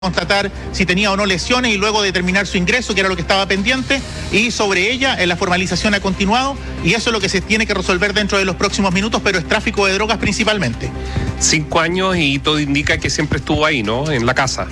constatar si tenía o no lesiones y luego determinar su ingreso, que era lo que estaba pendiente, y sobre ella la formalización ha continuado y eso es lo que se tiene que resolver dentro de los próximos minutos, pero es tráfico de drogas principalmente. 5 años y todo indica que siempre estuvo ahí, ¿no? En la casa.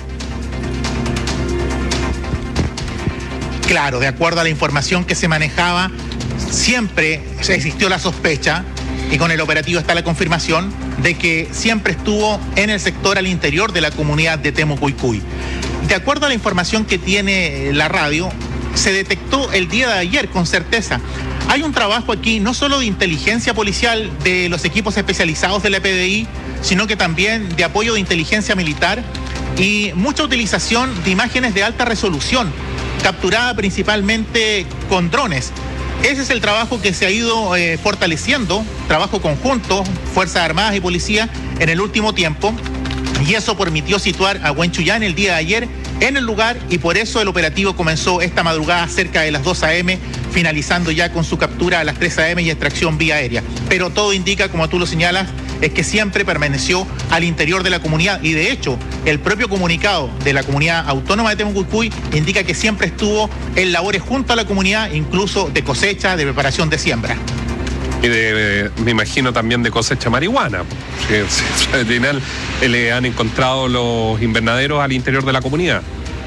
Claro, de acuerdo a la información que se manejaba, siempre existió la sospecha, y con el operativo está la confirmación, de que siempre estuvo en el sector al interior de la comunidad de Temucuicui. De acuerdo a la información que tiene la radio, se detectó el día de ayer con certeza. Hay un trabajo aquí no solo de inteligencia policial de los equipos especializados de la PDI, sino que también de apoyo de inteligencia militar y mucha utilización de imágenes de alta resolución, capturada principalmente con drones. Ese es el trabajo que se ha ido fortaleciendo, trabajo conjunto, Fuerzas Armadas y Policía en el último tiempo, y eso permitió situar a Huenchuyán el día de ayer en el lugar, y por eso el operativo comenzó esta madrugada cerca de las 2 a.m., finalizando ya con su captura a las 3 a.m. y extracción vía aérea. Pero todo indica, como tú lo señalas, es que siempre permaneció al interior de la comunidad, y de hecho el propio comunicado de la comunidad autónoma de Temucuicui indica que siempre estuvo en labores junto a la comunidad, incluso de cosecha, de preparación de siembra. Y me imagino también de cosecha marihuana. Al final le han encontrado los invernaderos al interior de la comunidad.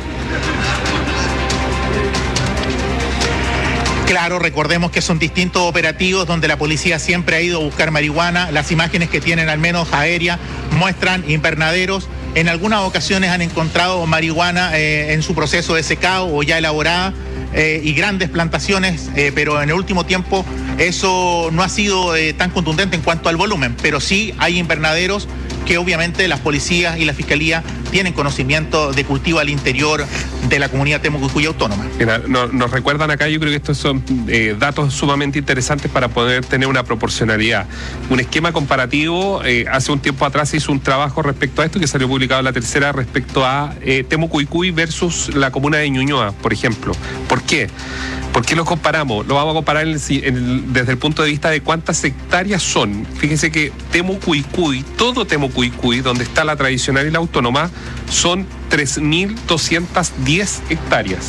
Claro, recordemos que son distintos operativos donde la policía siempre ha ido a buscar marihuana. Las imágenes que tienen, al menos aéreas, muestran invernaderos. En algunas ocasiones han encontrado marihuana en su proceso de secado o ya elaborada y grandes plantaciones, pero en el último tiempo eso no ha sido tan contundente en cuanto al volumen, pero sí hay invernaderos que obviamente las policías y la fiscalía tienen conocimiento de cultivo al interior de la comunidad Temucuicui autónoma. Mira, nos recuerdan acá, yo creo que estos son datos sumamente interesantes para poder tener una proporcionalidad. Un esquema comparativo, hace un tiempo atrás se hizo un trabajo respecto a esto que salió publicado en La Tercera respecto a Temucuicui versus la comuna de Ñuñoa, por ejemplo. ¿Por qué? ¿Por qué lo comparamos? Lo vamos a comparar desde el punto de vista de cuántas hectáreas son. Fíjense que Temucuicui, todo Temucuicui, donde está la tradicional y la autónoma, son 3.210 hectáreas.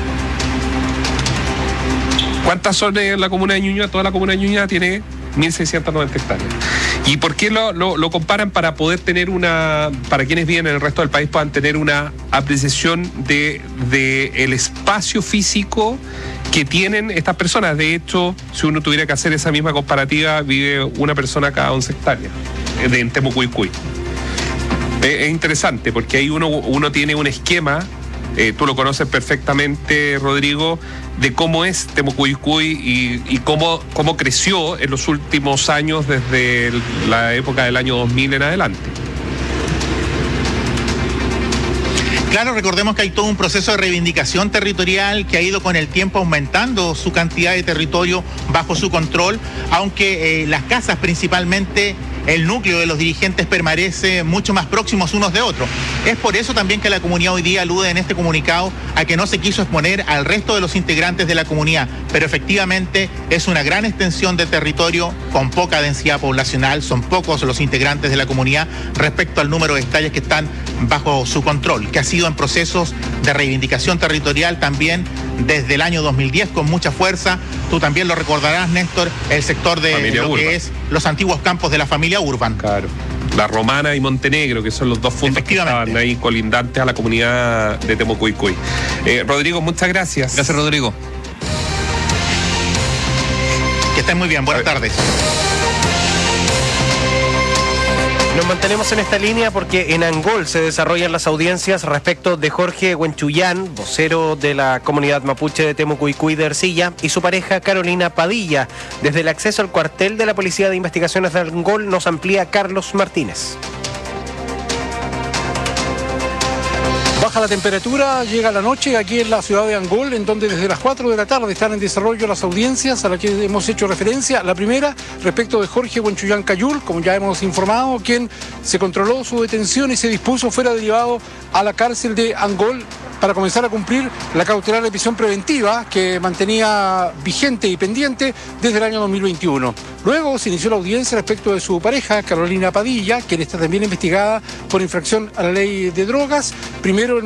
¿Cuántas son en la comuna de Ñuñoa? Toda la comuna de Ñuñoa tiene 1.690 hectáreas. ¿Y por qué lo comparan? Para poder tener para quienes viven en el resto del país puedan tener una apreciación de el espacio físico que tienen estas personas. De hecho, si uno tuviera que hacer esa misma comparativa, vive una persona cada 11 hectáreas en Temucuicui. Es interesante porque ahí uno tiene un esquema, tú lo conoces perfectamente, Rodrigo, de cómo es Temucuicui y cómo creció en los últimos años desde la época del año 2000 en adelante. Claro, recordemos que hay todo un proceso de reivindicación territorial que ha ido con el tiempo aumentando su cantidad de territorio bajo su control, aunque las casas principalmente, el núcleo de los dirigentes permanece mucho más próximos unos de otros. Es por eso también que la comunidad hoy día alude en este comunicado a que no se quiso exponer al resto de los integrantes de la comunidad, pero efectivamente es una gran extensión de territorio con poca densidad poblacional, son pocos los integrantes de la comunidad respecto al número de hectáreas que están bajo su control, que ha sido en procesos de reivindicación territorial también desde el año 2010 con mucha fuerza. Tú también lo recordarás, Néstor, el sector de familia lo Urban, que es los antiguos campos de la familia Urban. Claro. La Romana y Montenegro, que son los dos puntos que estaban ahí colindantes a la comunidad de Temucuicui. Rodrigo, muchas gracias. Gracias, Rodrigo. Que estén muy bien. Buenas tardes. Nos mantenemos en esta línea porque en Angol se desarrollan las audiencias respecto de Jorge Huenchuyán, vocero de la comunidad mapuche de Temucuicui de Ercilla, y su pareja Carolina Padilla. Desde el acceso al cuartel de la Policía de Investigaciones de Angol nos amplía Carlos Martínez. Baja la temperatura, llega la noche aquí en la ciudad de Angol, en donde desde las 4 de la tarde están en desarrollo las audiencias a las que hemos hecho referencia. La primera, respecto de Jorge Huenchuyán Cayul, como ya hemos informado, quien se controló su detención y se dispuso fuera derivado a la cárcel de Angol para comenzar a cumplir la cautelar de prisión preventiva que mantenía vigente y pendiente desde el año 2021. Luego se inició la audiencia respecto de su pareja, Carolina Padilla, quien está también investigada por infracción a la ley de drogas. Primero